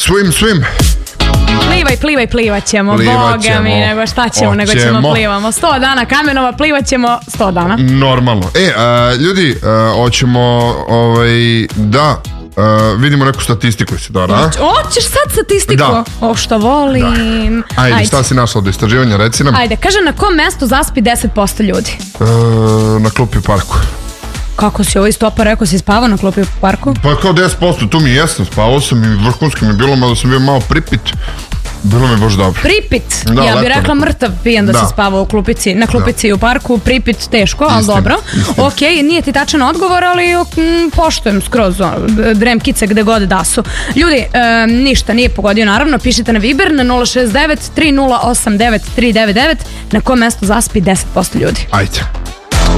Swim. Plivat ćemo, boga mi, nego šta ćemo, nego ćemo plivamo. 100 dana Kamenova, plivat ćemo 100 dana. Normalno. Ljudi, hoćemo da vidimo neku statistiku, Isidora. Hoćeš sad statistiku? Da. O, što volim. Da. Ajde, šta si našla od istraživanja, reci nam. Ajde, kaže na kom mestu zaspi 10% ljudi? Na klupi u parku. Kako si ovo istopa rekao, si spavao na klupi u parku? Pa kao 10%, tu mi jesam, spavao sam i vrhunski mi je bilo, malo sam bio malo pripit. Bilo mi je baš dobro. Pripit? Da, ja bih rekla mrtav pijan da si spavao na klupici u parku. Pripit teško, ali dobro. Ok, nije ti tačan odgovor, ali poštujem skroz dremkice gde god da su. Ljudi, ništa nije pogodio, naravno. Pišite na Viber na 069 3089 399 na kom mestu zaspi 10% ljudi. Ajde.